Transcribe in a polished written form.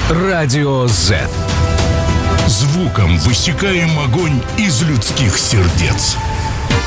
Радио Z. Звуком высекаем огонь из людских сердец.